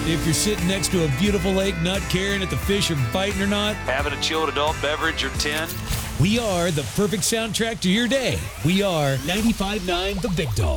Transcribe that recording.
If you're sitting next to a beautiful lake, not caring if the fish are biting or not, having a chilled adult beverage or 10. we are the perfect soundtrack to your day. We are 95.9 The Big Dog.